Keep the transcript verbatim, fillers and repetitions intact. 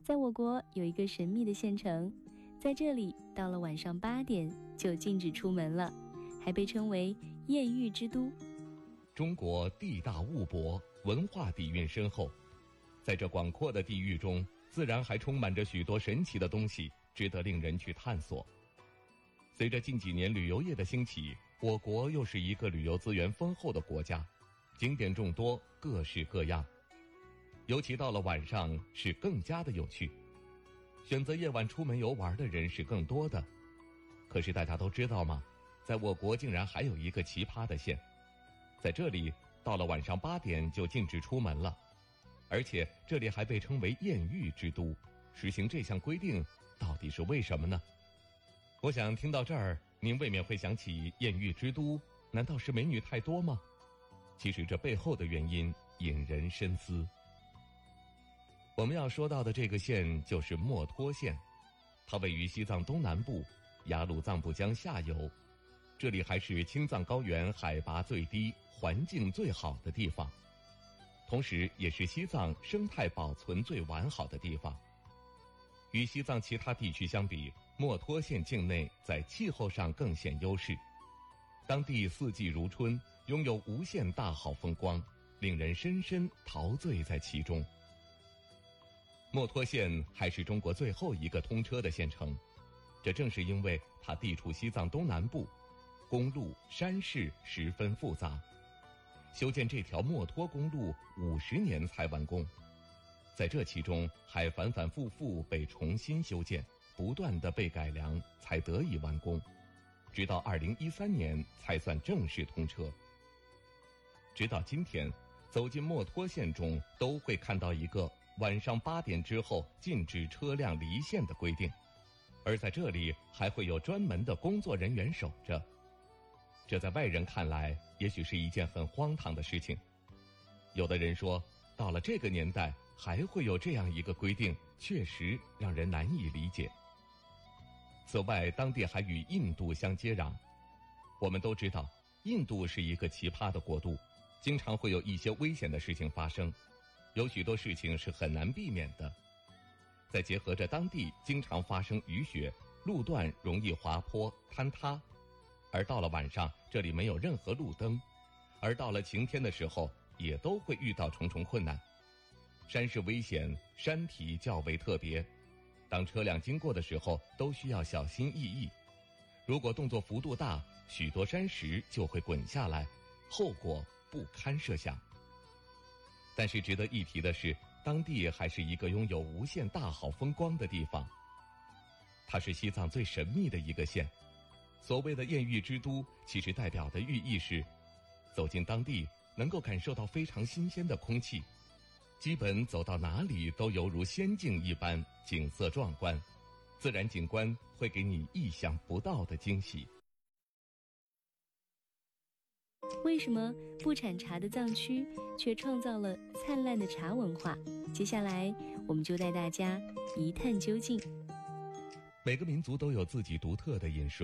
在我国有一个神秘的县城，在这里到了晚上八点就禁止出门了，还被称为艳遇之都。 中国地大物博，文化底蕴深厚，在这广阔的地域中，自然还充满着许多神奇的东西，值得令人去探索。随着近几年旅游业的兴起，我国又是一个旅游资源丰厚的国家，景点众多，各式各样。尤其到了晚上是更加的有趣，选择夜晚出门游玩的人是更多的。可是大家都知道吗？在我国竟然还有一个奇葩的县，在这里到了晚上八点就禁止出门了，而且这里还被称为艳遇之都。实行这项规定到底是为什么呢？我想听到这儿，您未免会想起艳遇之都，难道是美女太多吗？其实这背后的原因引人深思。我们要说到的这个县就是墨脱县，它位于西藏东南部，雅鲁藏布江下游，这里还是青藏高原海拔最低、环境最好的地方，同时也是西藏生态保存最完好的地方。与西藏其他地区相比，墨脱县境内在气候上更显优势，当地四季如春，拥有无限大好风光，令人深深陶醉在其中。墨脱县还是中国最后一个通车的县城，这正是因为它地处西藏东南部，公路山势十分复杂，修建这条墨脱公路五十年才完工，在这其中还反反复复被重新修建，不断的被改良，才得以完工，直到二零一三年才算正式通车。直到今天，走进墨脱县中都会看到一个晚上八点之后禁止车辆离县的规定，而在这里还会有专门的工作人员守着。这在外人看来也许是一件很荒唐的事情，有的人说到了这个年代还会有这样一个规定，确实让人难以理解。此外，当地还与印度相接壤。我们都知道，印度是一个奇葩的国度，经常会有一些危险的事情发生，有许多事情是很难避免的。再结合着当地经常发生雨雪，路段容易滑坡坍塌，而到了晚上这里没有任何路灯，而到了晴天的时候也都会遇到重重困难。山势危险，山体较为特别，当车辆经过的时候都需要小心翼翼，如果动作幅度大，许多山石就会滚下来，后果不堪设想。但是值得一提的是，当地还是一个拥有无限大好风光的地方，它是西藏最神秘的一个县。所谓的艳遇之都，其实代表的寓意是走进当地能够感受到非常新鲜的空气，基本走到哪里都犹如仙境一般，景色壮观，自然景观会给你意想不到的惊喜。 为什么不产茶的藏区却创造了灿烂的茶文化？接下来我们就带大家一探究竟。 每个民族都有自己独特的饮食